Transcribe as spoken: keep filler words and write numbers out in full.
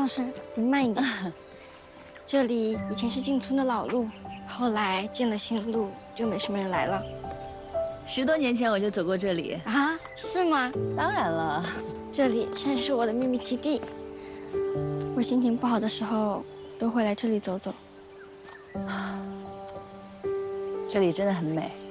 老师，你慢一点。这里以前是进村的老路，后来建了新路，就没什么人来了。 十多年前我就走过这里啊？是吗？ 当然了， 这里现在是我的秘密基地。我心情不好的时候，都会来这里走走。 这里真的很美。